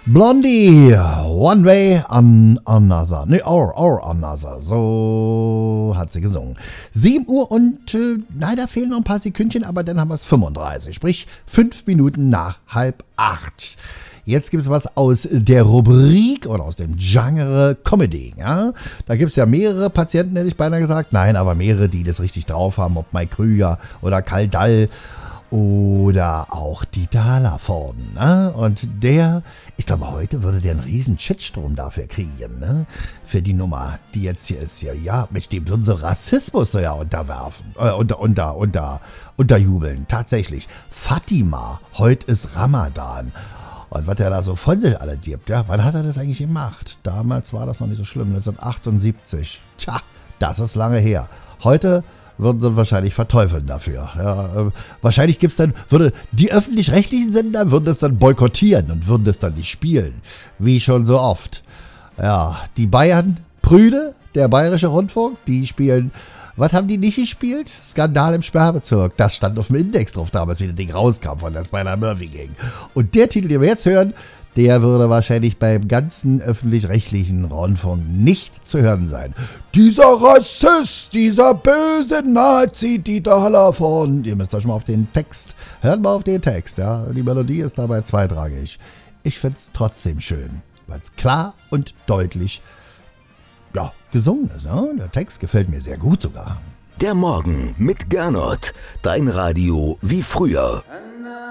Blondie, One Way on Another. Ne, or Another. So hat sie gesungen. 7 Uhr und, da fehlen noch ein paar Sekündchen, aber dann haben wir es 35. Sprich, 5 Minuten nach 7:30. Jetzt gibt es was aus der Rubrik oder aus dem Genre Comedy. Ja? Da gibt es ja mehrere Patienten, hätte ich beinahe gesagt. Nein, aber mehrere, die das richtig drauf haben. Ob Mike Krüger oder Karl Dall oder auch Dieter Hallervorden. Ne? Und ich glaube, heute würde der einen riesen Shitstorm dafür kriegen. Ne? Für die Nummer, die jetzt hier ist. Ja, mit dem würden sie Rassismus ja unterwerfen. Unterjubeln. Tatsächlich. Fatima, heute ist Ramadan. Und was er da so von sich alle gibt, ja, wann hat er das eigentlich gemacht? Damals war das noch nicht so schlimm, 1978. Tja, das ist lange her. Heute würden sie wahrscheinlich verteufeln dafür. Ja, wahrscheinlich würde die öffentlich-rechtlichen Sender würden das dann boykottieren und würden das dann nicht spielen. Wie schon so oft. Ja, die Bayern, Prüde, der Bayerische Rundfunk, die spielen. Was haben die nicht gespielt? Skandal im Sperrbezirk. Das stand auf dem Index drauf damals, wie das Ding rauskam von der Spider-Murphy-Gang. Und der Titel, den wir jetzt hören, der würde wahrscheinlich beim ganzen öffentlich-rechtlichen Rundfunk nicht zu hören sein. Dieser Rassist, dieser böse Nazi, Dieter Hallervorden. Ihr müsst euch mal auf den Text, hört mal auf den Text, ja. Die Melodie ist dabei zweitrangig. Ich find's trotzdem schön, weil es klar und deutlich gesungen ist. Ja? Der Text gefällt mir sehr gut sogar. Der Morgen mit Gernot. Dein Radio wie früher.